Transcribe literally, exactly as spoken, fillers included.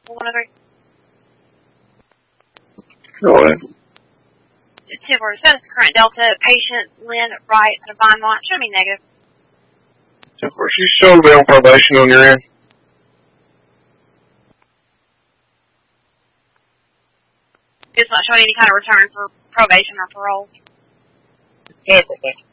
one oh three. Go ahead. ten four, status current Delta, patient Lynn Wright, Divine Launch. Show me negative. ten four, she's still be on probation on your end. It's not showing any kind of return for probation or parole. Yeah, okay.